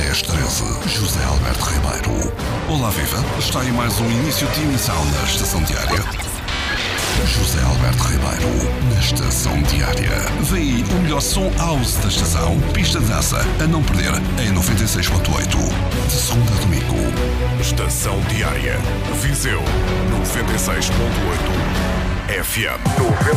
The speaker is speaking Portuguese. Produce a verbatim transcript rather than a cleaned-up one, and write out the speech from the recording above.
dez treze, José Alberto Ribeiro. Olá, viva! Está aí mais um início de emissão na Estação Diária. José Alberto Ribeiro, na Estação Diária. Vem aí o melhor som house da estação, pista de dança, a não perder, em noventa e seis ponto oito, de segunda a domingo. Estação Diária, Viseu, noventa e seis ponto oito F M.